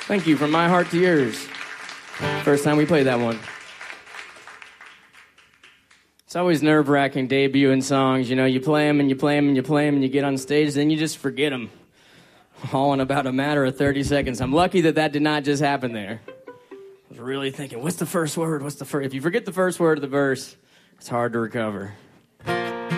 Thank you, from my heart to yours. First time we played that one. It's always nerve-wracking debuting songs. You know, you play them and you play them and you play them and you get on stage, then you just forget them. All in about a matter of 30 seconds. I'm lucky that did not just happen there. I was really thinking, what's the first word? If you forget the first word of the verse, it's hard to recover.